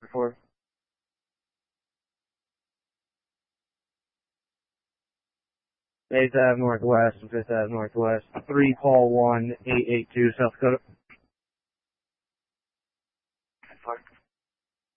4. 8th Ave Northwest and 5th Ave Northwest. 3 call 1 882 South Dakota.